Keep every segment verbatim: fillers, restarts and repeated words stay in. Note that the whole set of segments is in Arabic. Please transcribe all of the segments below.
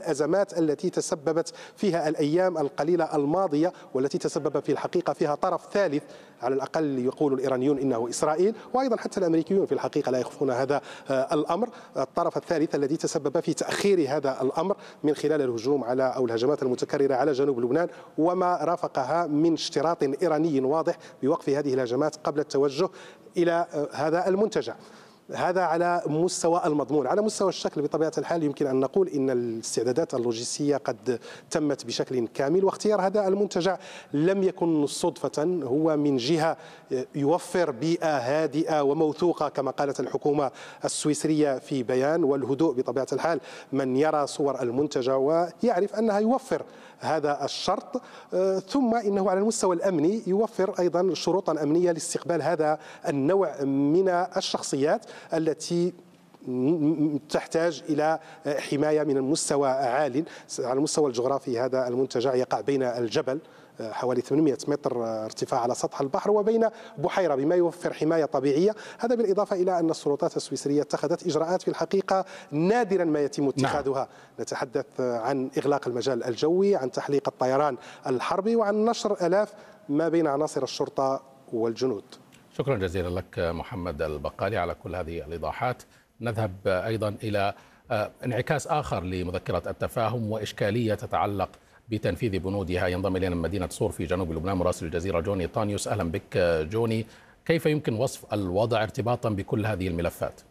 الأزمات التي تسببت فيها الأيام القليلة الماضية، والتي تسبب في الحقيقة فيها طرف ثالث، على الأقل يقول الإيرانيون إنه إسرائيل، وأيضا حتى الأمريكيون في الحقيقة لا يخفون هذا الأمر. الطرف الثالث الذي تسبب في تأخير هذا الأمر من خلال الهجوم على أو الهجمات المتكررة على جنوب لبنان، وما رافقها من اشتراط إيراني واضح بوقف هذه الهجمات قبل التوجه إلى هذا المنتجع. هذا على مستوى المضمون. على مستوى الشكل بطبيعة الحال يمكن أن نقول إن الاستعدادات اللوجستية قد تمت بشكل كامل، واختيار هذا المنتجع لم يكن صدفة. هو من جهة يوفر بيئة هادئة وموثوقة كما قالت الحكومة السويسرية في بيان، والهدوء بطبيعة الحال من يرى صور المنتجع ويعرف أنها يوفر هذا الشرط. ثم إنه على المستوى الأمني يوفر أيضا شروطا أمنية لاستقبال هذا النوع من الشخصيات التي تحتاج إلى حماية من المستوى عال. على المستوى الجغرافي هذا المنتجع يقع بين الجبل حوالي ثمانمئة متر ارتفاع على سطح البحر وبين بحيرة، بما يوفر حماية طبيعية. هذا بالإضافة إلى أن السلطات السويسرية اتخذت إجراءات في الحقيقة نادرا ما يتم اتخاذها. نعم. نتحدث عن إغلاق المجال الجوي، عن تحليق الطيران الحربي، وعن نشر آلاف ما بين عناصر الشرطة والجنود. شكرا جزيلا لك محمد البقالي على كل هذه الإيضاحات. نذهب أيضا إلى انعكاس آخر لمذكرة التفاهم وإشكالية تتعلق بتنفيذ بنودها. ينضم إلينا من مدينة صور في جنوب لبنان مراسل الجزيرة جوني طانيوس. أهلا بك جوني. كيف يمكن وصف الوضع ارتباطا بكل هذه الملفات؟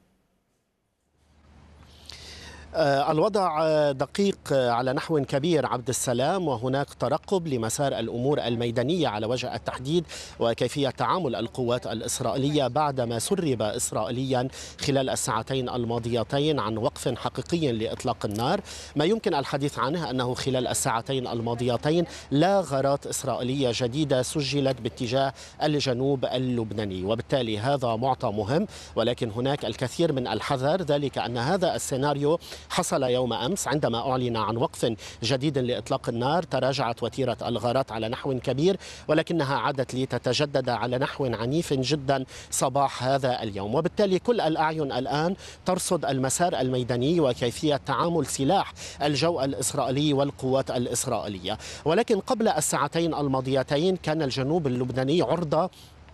الوضع دقيق على نحو كبير عبد السلام، وهناك ترقب لمسار الأمور الميدانية على وجه التحديد وكيفية تعامل القوات الإسرائيلية بعدما سرب إسرائيليا خلال الساعتين الماضيتين عن وقف حقيقي لإطلاق النار. ما يمكن الحديث عنه أنه خلال الساعتين الماضيتين لا غارات إسرائيلية جديدة سجلت باتجاه الجنوب اللبناني، وبالتالي هذا معطى مهم، ولكن هناك الكثير من الحذر، ذلك أن هذا السيناريو حصل يوم أمس عندما أعلن عن وقف جديد لإطلاق النار. تراجعت وتيرة الغارات على نحو كبير، ولكنها عادت لتتجدد على نحو عنيف جدا صباح هذا اليوم، وبالتالي كل الأعين الآن ترصد المسار الميداني وكيفية تعامل سلاح الجو الإسرائيلي والقوات الإسرائيلية. ولكن قبل الساعتين الماضيتين كان الجنوب اللبناني عرضة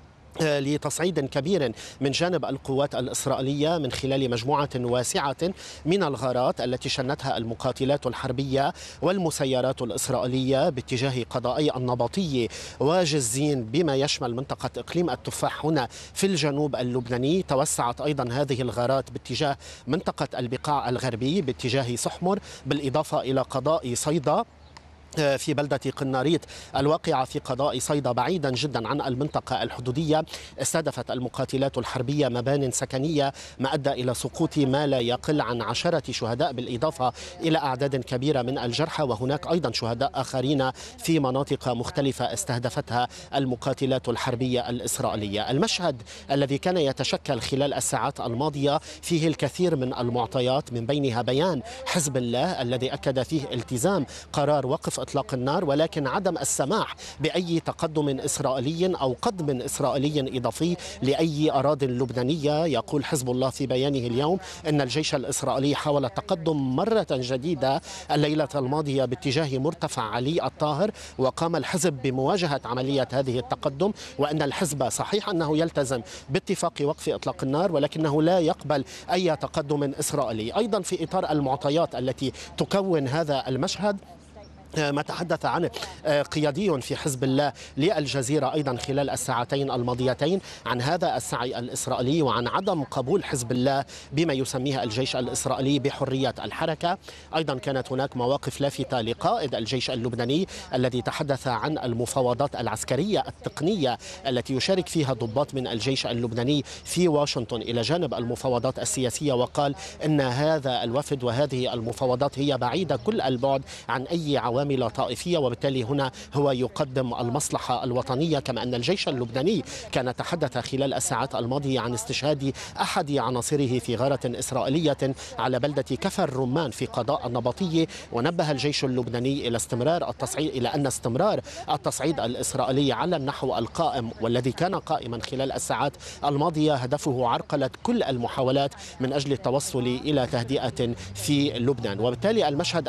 لتصعيد كبير من جانب القوات الإسرائيلية من خلال مجموعة واسعة من الغارات التي شنتها المقاتلات الحربية والمسيرات الإسرائيلية باتجاه قضائي النبطية وجزين، بما يشمل منطقة إقليم التفاح هنا في الجنوب اللبناني. توسعت أيضا هذه الغارات باتجاه منطقة البقاع الغربي باتجاه سحمر، بالإضافة إلى قضاء صيدا في بلدة قناريط الواقعة في قضاء صيدا بعيدا جدا عن المنطقة الحدودية. استهدفت المقاتلات الحربية مبان سكنية، ما أدى إلى سقوط ما لا يقل عن عشرة شهداء بالإضافة إلى أعداد كبيرة من الجرحى، وهناك أيضا شهداء آخرين في مناطق مختلفة استهدفتها المقاتلات الحربية الإسرائيلية. المشهد الذي كان يتشكل خلال الساعات الماضية فيه الكثير من المعطيات، من بينها بيان حزب الله الذي أكد فيه التزام قرار وقف إطلاق النار، ولكن عدم السماح بأي تقدم إسرائيلي أو قدم إسرائيلي إضافي لأي أراضٍ لبنانية. يقول حزب الله في بيانه اليوم أن الجيش الإسرائيلي حاول التقدم مرة جديدة الليلة الماضية باتجاه مرتفع علي الطاهر، وقام الحزب بمواجهة عملية هذه التقدم، وأن الحزب صحيح أنه يلتزم باتفاق وقف إطلاق النار، ولكنه لا يقبل أي تقدم إسرائيلي. أيضا في إطار المعطيات التي تكون هذا المشهد، ما تحدث عنه قيادي في حزب الله للجزيرة أيضا خلال الساعتين الماضيتين عن هذا السعي الإسرائيلي وعن عدم قبول حزب الله بما يسميه الجيش الإسرائيلي بحرية الحركة. أيضا كانت هناك مواقف لافتة لقائد الجيش اللبناني الذي تحدث عن المفاوضات العسكرية التقنية التي يشارك فيها ضباط من الجيش اللبناني في واشنطن إلى جانب المفاوضات السياسية، وقال إن هذا الوفد وهذه المفاوضات هي بعيدة كل البعد عن أي عوامل عوامل طائفية، وبالتالي هنا هو يقدم المصلحة الوطنية. كما أن الجيش اللبناني كان تحدث خلال الساعات الماضية عن استشهاد أحد عناصره في غارة إسرائيلية على بلدة كفر الرمان في قضاء النبطية، ونبه الجيش اللبناني إلى استمرار التصعيد إلى أن استمرار التصعيد الإسرائيلي على النحو القائم والذي كان قائما خلال الساعات الماضية هدفه عرقلة كل المحاولات من أجل التوصل إلى تهدئة في لبنان. وبالتالي المشهد